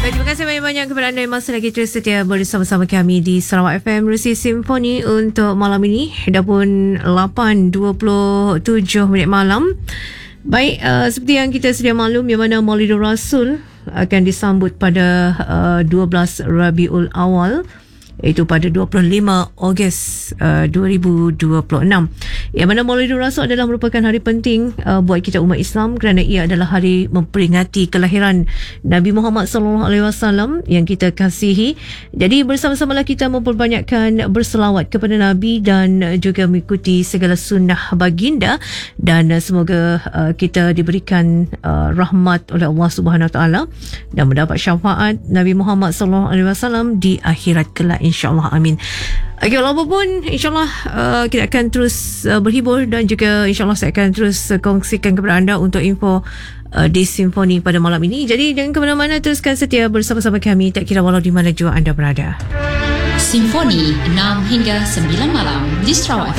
Terima kasih banyak-banyak kepada anda yang masih lagi terus setia bersama-sama kami di Sarawak FM Rusi Simfoni untuk malam ini. Dah pun 8.27 minit malam. Baik, seperti yang kita sedia maklum, yang mana Maulidur Rasul akan disambut pada 12 Rabiul Awal, iaitu pada 25 Ogos 2026. Yang mana Maulidur Rasul adalah merupakan hari penting buat kita umat Islam, kerana ia adalah hari memperingati kelahiran Nabi Muhammad SAW yang kita kasihi. Jadi bersama-samalah kita memperbanyakkan berselawat kepada Nabi dan juga mengikuti segala sunnah baginda, dan semoga kita diberikan rahmat oleh Allah Subhanahu Wa Taala dan mendapat syafaat Nabi Muhammad SAW di akhirat kelak, insya-Allah, amin. Okey, walaupun pun insya-Allah kita akan terus berhibur, dan juga insya-Allah saya akan terus kongsikan kepada anda untuk info di Simfoni pada malam ini. Jadi jangan ke mana-mana, teruskan setia bersama-sama kami, tak kira walau di mana jua anda berada. Simfoni 6 hingga 9 malam di Sarawak.